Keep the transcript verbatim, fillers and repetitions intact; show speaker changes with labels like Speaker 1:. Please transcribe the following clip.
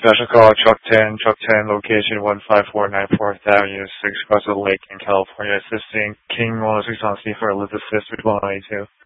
Speaker 1: special call, truck ten, truck ten, location one five four nine fourth Avenue, six Crosser Lake in California, assisting King one oh six on C for Elizabeth Fist with one ninety-two.